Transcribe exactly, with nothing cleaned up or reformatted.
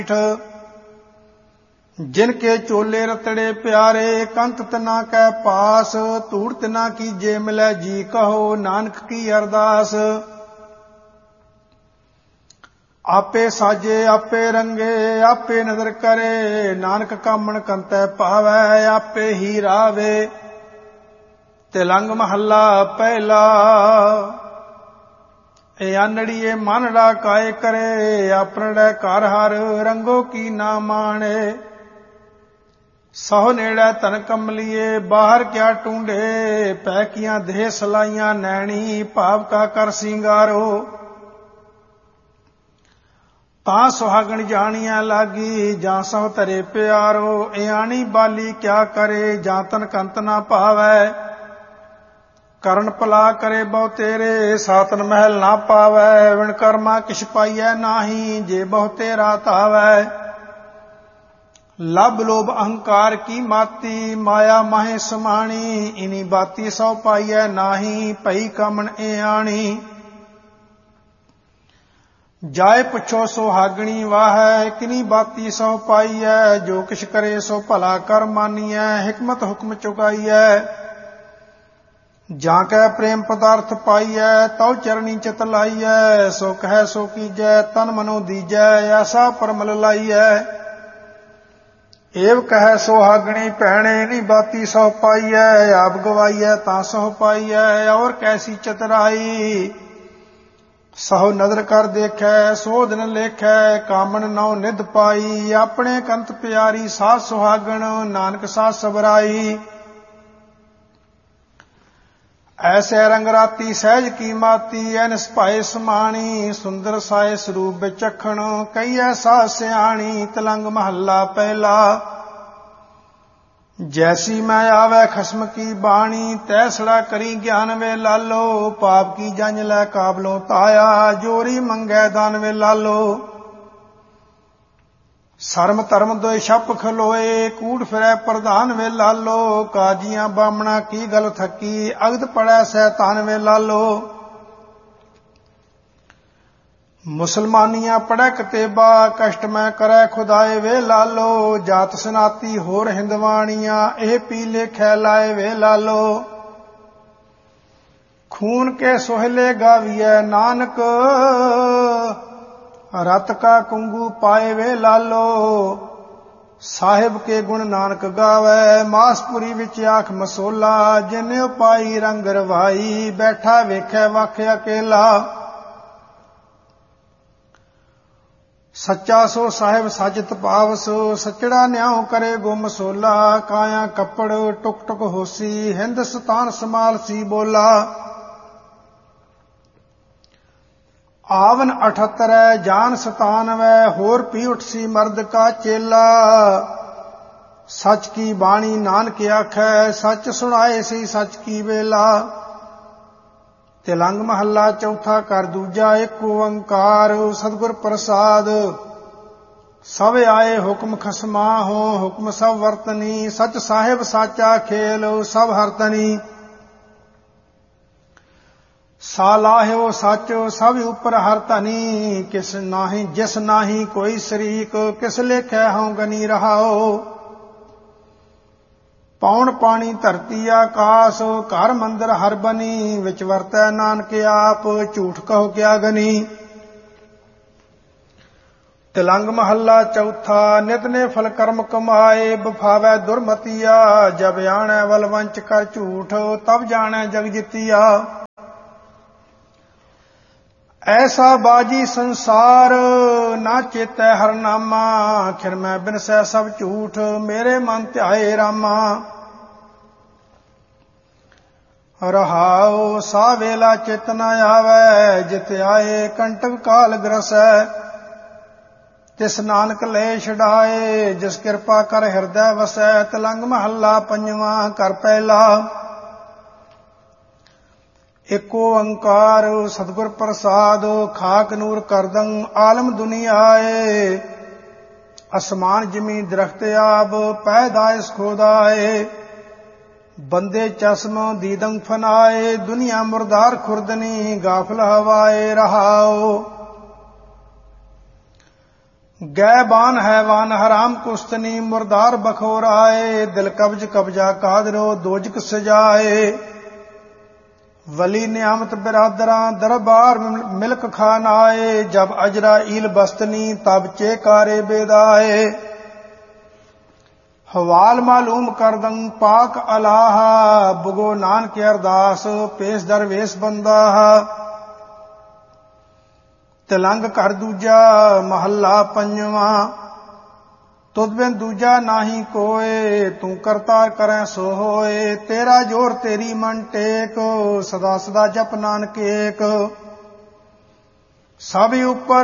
जिनके चोले रतड़े प्यारे कंत तना कै पास धूड़ तना कीजे मिलै जी कहो नानक की अरदास। आपे साजे आपे रंगे आपे नजर करे नानक कामण कंतै पावै आपे ही रावे। तिलंग महला पहला। ए आनड़िए मानड़ा काय करे आपनड़े घर हर रंगो की ना माणे। सहो नेड़े तन कमलिए बाहर क्या टूंडे पैकियां देह सलाइयां नैणी भाव का कर सिंगारो। तां सुहागण जानिया लागी जां सह तरे प्यारो। इयाणी बाली क्या करे जां तन कंत ना पावै। करण भला करे बहु तेरे सातन महल ना पावै। विण कर्मा किछ पाइयै नाही जे बहु तेरा तावै। लभ लोभ अहंकार की माती माया माहे समाणी। इनी बाती सौ पाइयै नाही भई कामण इयाणी। जाए पुछो सुहागणी वाह किनी बाती सौ पाइयै। जो किछ करे सो भला कर मानियै हिकमत हुक्म चुकाइयै। जां कै प्रेम पदार्थ पाइयै तौ चरणी चित लाइयै। सो कह सो कीजै तन मनो दीजै ऐसा परमल लाइयै। एव कह सुहागणी भैणे नी बाती सौ पाइयै। आप गवाइयै तां सौ पाइयै और कैसी चतुराई। सहो नदर कर देखै सो दिन लेखै कामन नौ निध पाई। अपने कंत प्यारी साथ सुहागण नानक साथ सबराई। ऐसे रंग राती सहज की माती एनस पाए समाणी। सुंदर साए स्वरूप बिचखण कई ऐसा सियाणी। तिलंग महला पहला। जैसी मैं आवे खसम की बाणी तैसड़ा करी ज्ञान वे लालो। पाप की जंज लै काबलों ताया जोरी मंगै दान वे लालो। शर्म धर्म दोए छप खलोए कूड़ फिरै प्रधान वे लालो। काजियां बामणा की गल थकी अगद पड़ै सैतान वे लालो। मुसलमानियां पढ़ै कतेबा कष्ट मैं करै खुदाए वे लालो। जात सनाती होर हिंदवाणियां एह पी लेखै लाए वे लालो। खून के सोहले गावियै नानक रत का कुंगू पाए वे लालो। साहिब के गुण नानक गावै मासपुरी विच आख मसोला। जिन्ने पाई रंग रवाई बैठा वेखै वख अकेला। सच्चा सो साहिब साजित पावस सचड़ा न्याओ करे गो मसोला। काया कपड़ टुक टुक होसी हिंदुस्तान समाल सी बोला। आवन अठहत्तर जान सतानवै होर पी उठ सी मर्द का चेला। सच की बाणी नानक आखै सच सुनाए सी सच की बेला। तिलंग महला चौथा कर दूजा एक ओंकार सतगुर प्रसाद। सब आए हुक्म खसमा हो हुक्म सब वर्तनी। सच साहिब साचा खेल सब हरतनी। सालाहियो सच सब उपर हर धनी। किस नाही जिस नाही कोई शरीक किस लेखै हूं गनी रहाओ। पौन पानी धरती आकाश घर मंदिर हर बनी। विच वरतै नानक आप झूठ कहो क्या गनी। तिलंग महला चौथा नित ने फल कर्म कमाए बफावै दुर्मतिया। जब आणै वलवंच कर झूठ तब जाणै जग जितिया। ऐसा बाजी संसार ना चेतै हर नामा। खिर मैं बिनसै सब झूठ मेरे मन ध्याए रामा। रहाओ सा वेला चित न आवे जित आए कंटक काल ग्रसै। तिस नानक ले छड़ाए जिस कृपा कर हृदय वसै। तिलंग महला पंजवा कर पहला। एको ओंकार सतगुर प्रसाद खाक नूर करदं आलम दुनियाए। आसमान जमीन दरख्त आब पैदाइश खोदाए। बंदे चश्म दीदं फनाए दुनिया मुर्दार खुर्दनी गाफिल हवाए रहाओ। ਗੈ ਬਾਨ ਹੈਵਾਨ ਹਰਾਮ ਕੁਸਤਨੀ ਮੁਰਦਾਰ ਬਖੋਰਾਏ ਦਿਲ ਕਬਜ ਕਬਜਾ ਕਾਦਰੋ ਦੋਜਕ ਸਜਾਏ ਵਲੀ ਨਿਆਮਤ ਬਿਰਾਦਰਾਂ ਦਰਬਾਰ ਮਿਲਕ ਖਾਨ ਆਏ ਜਬ ਅਜਰਾ ਈਲ ਬਸਤਨੀ ਤਬ ਚੇਕਾਰੇ ਬੇਦਾਏ ਹਵਾਲ ਮਾਲੂਮ ਕਰਦੰ ਪਾਕ ਅਲਾਹਾ ਬੁਗੋ ਨਾਨਕ ਅਰਦਾਸ ਪੇਸ਼ ਦਰਵੇਸ਼ ਬੰਦਾ ਤਿਲੰਗ ਘਰ ਦੂਜਾ ਮਹੱਲਾ ਪੰਜਵਾਂ ਤੁਧ ਬਿਨ ਦੂਜਾ ਨਾਹੀ ਕੋਏ ਤੂੰ ਕਰਤਾ ਕਰੈ ਸੋ ਹੋਏ ਤੇਰਾ ਜੋਰ ਤੇਰੀ ਮਨ ਟੇਕ ਸਦਾ ਸਦਾ ਜਪ ਨਾਨਕ ਏਕ ਸਭ ਉਪਰ